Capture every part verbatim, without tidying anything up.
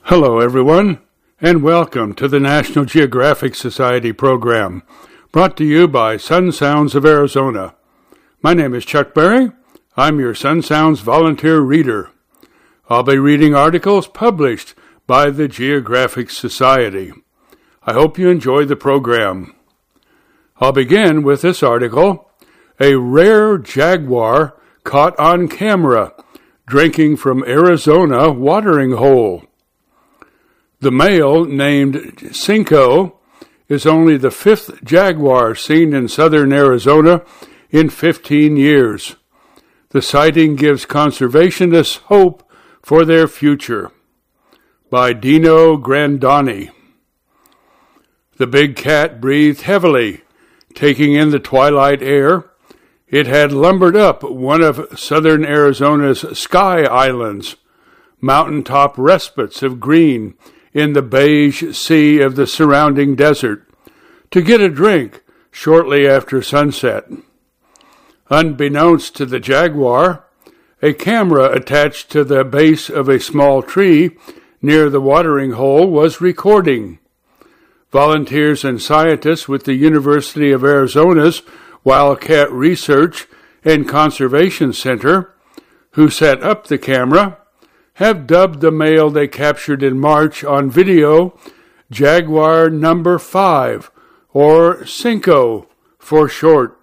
Hello, everyone, and welcome to the National Geographic Society program, brought to you by Sun Sounds of Arizona. My name is Chuck Berry. I'm your Sun Sounds volunteer reader. I'll be reading articles published by the Geographic Society. I hope you enjoy the program. I'll begin with this article, A Rare Jaguar Caught on Camera, Drinking from Arizona Watering Hole. The male, named Cinco, is only the fifth jaguar seen in southern Arizona in fifteen years. The sighting gives conservationists hope for their future. By Dino Grandani. The big cat breathed heavily, taking in the twilight air. It had lumbered up one of southern Arizona's sky islands, mountaintop respites of green in the beige sea of the surrounding desert, to get a drink shortly after sunset. Unbeknownst to the jaguar, a camera attached to the base of a small tree near the watering hole was recording. Volunteers and scientists with the University of Arizona's Wildcat Research and Conservation Center, who set up the camera, have dubbed the male they captured in March on video Jaguar Number Five, or Cinco for short.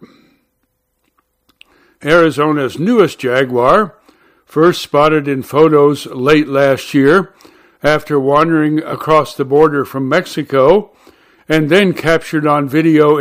Arizona's newest jaguar, first spotted in photos late last year after wandering across the border from Mexico, and then captured on video